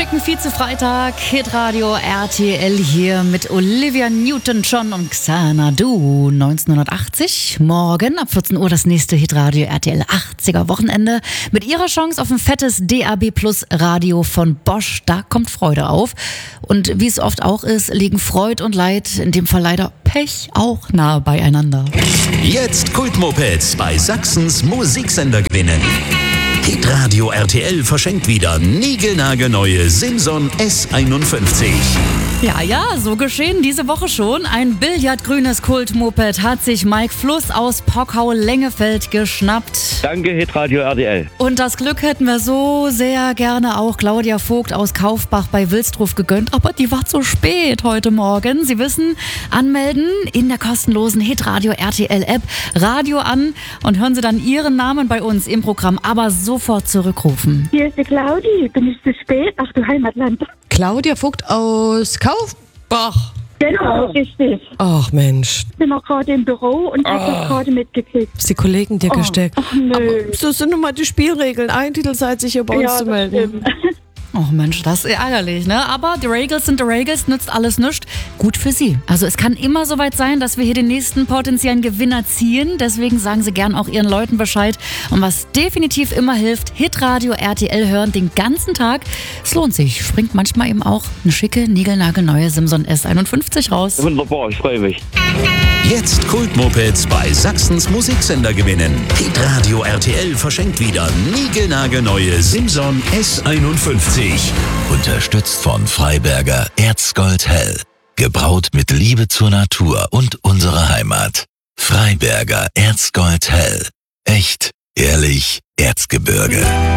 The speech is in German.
schicken Vize-Freitag, Hitradio RTL hier mit Olivia Newton-John und Xanadu. 1980, morgen ab 14 Uhr das nächste Hitradio RTL 80er Wochenende mit ihrer Chance auf ein fettes DAB Plus Radio von Bosch. Da kommt Freude auf. Und wie es oft auch ist, liegen Freud und Leid, in dem Fall leider Pech, auch nahe beieinander. Jetzt Kultmopeds bei Sachsens Musiksender gewinnen. Hitradio RTL verschenkt wieder niegelnagelneue Simson S51. Ja, so geschehen diese Woche schon. Ein billardgrünes Kultmoped hat sich Mike Fluss aus Pockau-Lengefeld geschnappt. Danke, Hitradio RTL. Und das Glück hätten wir so sehr gerne auch Claudia Vogt aus Kaufbach bei Wilsdruf gegönnt, aber die war zu spät heute Morgen. Sie wissen, anmelden in der kostenlosen Hitradio RTL App, Radio an und hören Sie dann Ihren Namen bei uns im Programm, aber sofort zurückrufen. Hier ist die Claudi. Bin ich zu spät? Ach du Heimatland. Claudia Vogt aus Kaufbach. Genau, richtig. Ach Mensch, Ich bin auch gerade im Büro und habe das gerade mitgekriegt. ist die Kollegen dir gesteckt. Ach nö. Aber so sind nun mal die Spielregeln. Ein Titel seid sich hier bei uns zu das melden. stimmt. Oh Mensch, das ist ärgerlich, ne? Aber die Regels sind die Regels, nützt alles nichts. Gut für Sie. Also es kann immer soweit sein, dass wir hier den nächsten potenziellen Gewinner ziehen. Deswegen sagen Sie gern auch Ihren Leuten Bescheid. Und was definitiv immer hilft, Hitradio RTL hören den ganzen Tag. Es lohnt sich. Springt manchmal eben auch eine schicke, niegelnagelneue Simson S51 raus. Wunderbar, ich freue mich. Jetzt Kultmopeds bei Sachsens Musiksender gewinnen. Hitradio RTL verschenkt wieder niegelnagelneue Simson S51. Unterstützt von Freiberger Erzgold Hell. Gebraut mit Liebe zur Natur und unserer Heimat. Freiberger Erzgold Hell. Echt, ehrlich, Erzgebirge.